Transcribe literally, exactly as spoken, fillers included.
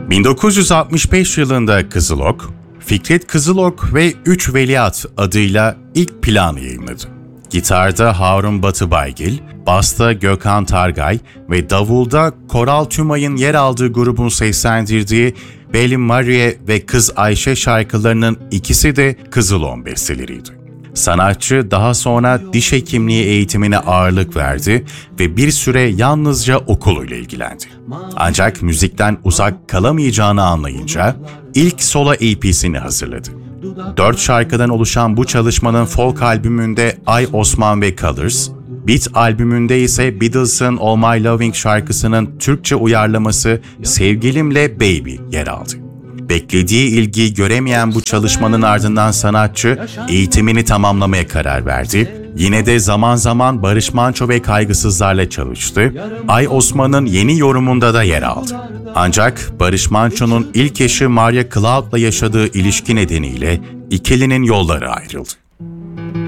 bin dokuz yüz altmış beş yılında Kızılok, Fikret Kızılok ve Üç Veliaht adıyla ilk planı yayınladı. Gitarda Harun Batıbaygil, basta Gökhan Targay ve davulda Koral Tümay'ın yer aldığı grubun seslendirdiği Belim Marie ve Kız Ayşe şarkılarının ikisi de Kızılok'un besteleriydi. Sanatçı daha sonra diş hekimliği eğitimine ağırlık verdi ve bir süre yalnızca okuluyla ilgilendi. Ancak müzikten uzak kalamayacağını anlayınca ilk solo E P'sini hazırladı. Dört şarkıdan oluşan bu çalışmanın folk albümünde Ay Osman ve Colors, Beat albümünde ise Beatles'ın All My Loving şarkısının Türkçe uyarlaması Sevgilimle Baby yer aldı. Beklediği ilgiyi göremeyen bu çalışmanın ardından sanatçı eğitimini tamamlamaya karar verdi. Yine de zaman zaman Barış Manço ve Kaygısızlar'la çalıştı. Ay Osman'ın yeni yorumunda da yer aldı. Ancak Barış Manço'nun ilk eşi Maria Cloud'la yaşadığı ilişki nedeniyle ikilinin yolları ayrıldı.